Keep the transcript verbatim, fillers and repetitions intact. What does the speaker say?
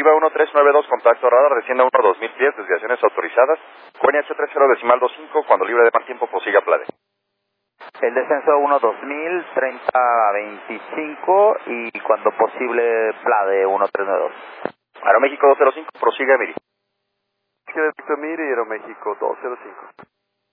Viva uno tres nueve dos, contacto radar, descienda uno dos mil pies, desviaciones autorizadas. Q N H treinta decimal veinticinco, cuando libre de mal tiempo prosiga Plade. El descenso uno dos mil, treinta veinticinco y cuando posible Plade uno tres nueve dos. Aeroméxico dos cero cinco, prosiga Emiri. Victor Emiri, Aeroméxico dos cero cinco.